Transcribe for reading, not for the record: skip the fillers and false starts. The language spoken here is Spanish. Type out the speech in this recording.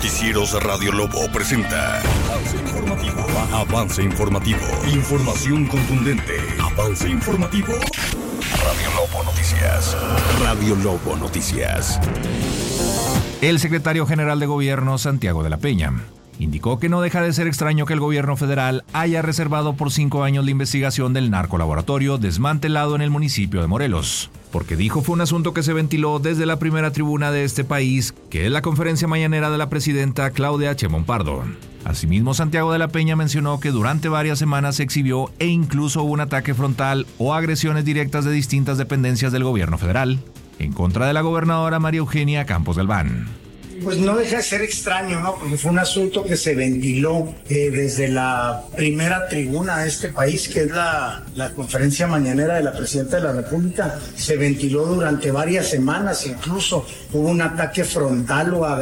Noticieros Radio Lobo presenta Avance Informativo. Avance Informativo. Información contundente. Avance Informativo. Radio Lobo Noticias. Radio Lobo Noticias. El secretario general de Gobierno, Santiago de la Peña, indicó que no deja de ser extraño que el gobierno federal haya reservado por 5 años la investigación del narcolaboratorio desmantelado en el municipio de Morelos, porque dijo fue un asunto que se ventiló desde la primera tribuna de este país, que es la conferencia mañanera de la presidenta Claudia Sheinbaum Pardo. Asimismo, Santiago de la Peña mencionó que durante varias semanas se exhibió e incluso hubo un ataque frontal o agresiones directas de distintas dependencias del gobierno federal en contra de la gobernadora María Eugenia Campos Galván. Pues no deja de ser extraño, ¿no? Porque fue un asunto que se ventiló desde la primera tribuna de este país, que es la conferencia mañanera de la Presidenta de la República. Se ventiló durante varias semanas, incluso hubo un ataque frontal o